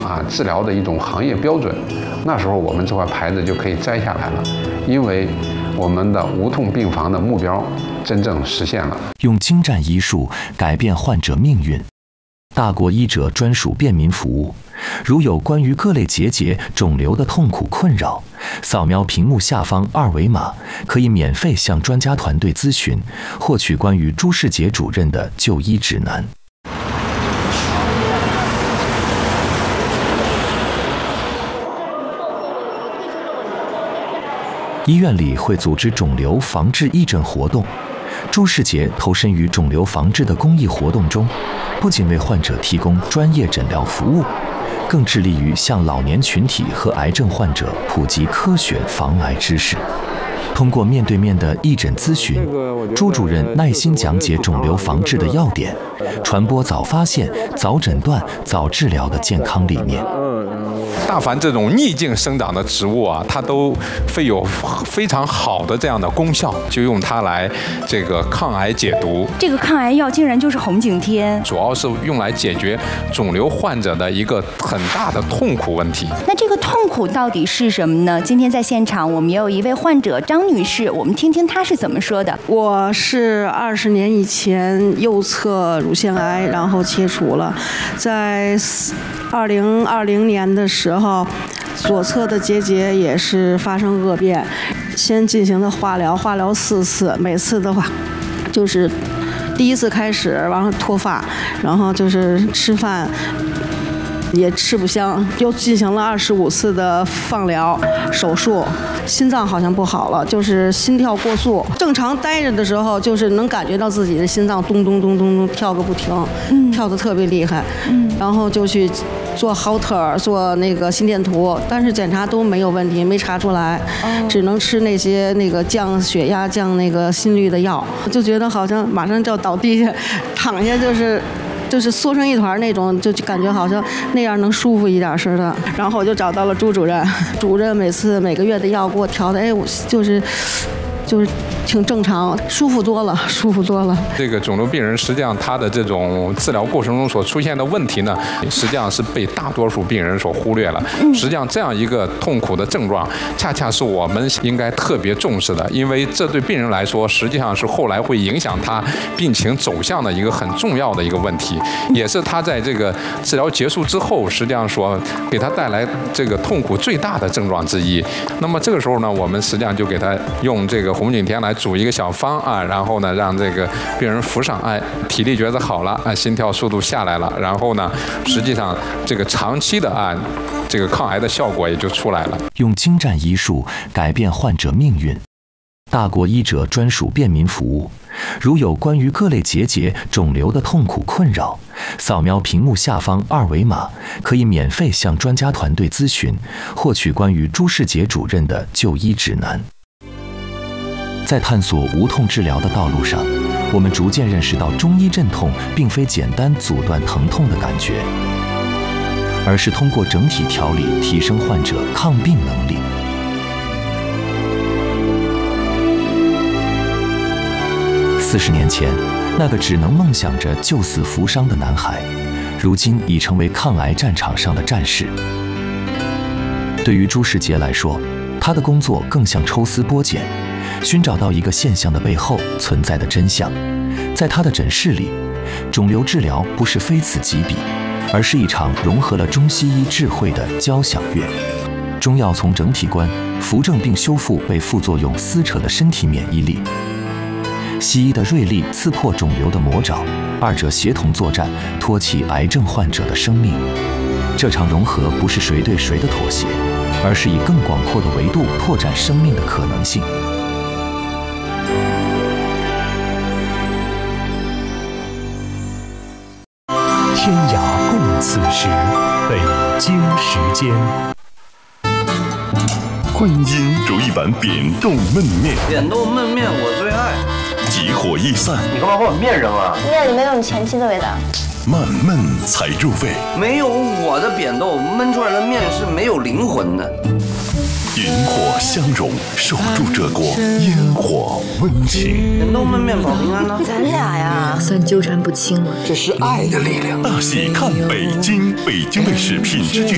治疗的一种行业标准。那时候我们这块牌子就可以摘下来了，因为我们的无痛病房的目标真正实现了。 用精湛医术改变患者命运，大国医者专属便民服务。如有关于各类结节、肿瘤的痛苦困扰，扫描屏幕下方2维码，可以免费向专家团队咨询，获取关于朱世杰主任的就医指南。医院里会组织肿瘤防治义诊活动，朱世杰投身于肿瘤防治的公益活动中，不仅为患者提供专业诊疗服务，更致力于向老年群体和癌症患者普及科学防癌知识。通过面对面的义诊咨询，朱主任耐心讲解肿瘤防治的要点，传播早发现、早诊断、早治疗的健康理念。 大凡这种逆境生长的植物啊，它都有非常好的这样的功效，就用它来这个抗癌解毒。 这个抗癌药竟然就是红景天， 主要是用来解决肿瘤患者的一个很大的痛苦问题。 那这个痛苦到底是什么呢？今天在现场我们也有一位患者张女士，我们听听她是怎么说的。 我是20年以前右侧乳腺癌，然后切除了，在2020年的时候，左侧的结节也是发生恶变，先进行的化疗4次，每次的话就是第一次开始，然后脱发，然后就是吃饭也吃不香，又进行了25次的放疗手术，心脏好像不好了，就是心跳过速，正常待着的时候就是能感觉到自己的心脏咚咚咚咚咚跳个不停，跳得特别厉害，然后就去做Holter，做那个心电图，但是检查都没有问题，没查出来，只能吃那些降血压、降那个心率的药，就觉得好像马上就要倒地下，躺下就是缩成一团那种，就感觉好像那样能舒服一点似的。然后我就找到了朱主任，主任每个月的药给我调的，我就是挺正常，舒服多了。 这个肿瘤病人实际上他的这种治疗过程中所出现的问题呢，实际上是被大多数病人所忽略了。实际上这样一个痛苦的症状，恰恰是我们应该特别重视的，因为这对病人来说，实际上是后来会影响他病情走向的一个很重要的一个问题，也是他在这个治疗结束之后，实际上说给他带来这个痛苦最大的症状之一。那么这个时候呢，我们实际上就给他用这个红景天来煮一个小方啊，然后呢让这个病人服上，体力觉得好了，心跳速度下来了，然后呢实际上这个长期的这个抗癌的效果也就出来了。 用精湛医术改变患者命运，大国医者专属便民服务。如有关于各类结节、肿瘤的痛苦困扰，扫描屏幕下方2维码，可以免费向专家团队咨询，获取关于朱世杰主任的就医指南。在探索无痛治疗的道路上，我们逐渐认识到中医镇痛并非简单阻断疼痛的感觉，而是通过整体调理提升患者抗病能力。40年前，那个只能梦想着救死扶伤的男孩，如今已成为抗癌战场上的战士。对于朱世杰来说，他的工作更像抽丝剥茧，寻找到一个现象的背后存在的真相。在他的诊室里，肿瘤治疗不是非此即彼，而是一场融合了中西医智慧的交响乐。中药从整体观扶正并修复被副作用撕扯的身体免疫力，西医的锐利刺破肿瘤的魔爪，二者协同作战，托起癌症患者的生命。这场融合不是谁对谁的妥协，而是以更广阔的维度拓展生命的可能性。 天涯共此时，北京时间。 婚姻煮一碗扁豆焖面， 扁豆焖面我最爱。 急火易散， 你干嘛把我面扔了？ 面里面有你前妻的味道。 慢焖才入味。 没有我的扁豆焖出来的面是没有灵魂的。 云火相融，守住这锅烟火温情。 扁豆焖面保平安呢？ 咱俩呀， 算纠缠不清了。 这是爱的力量。 大戏看北京，北京卫视品质剧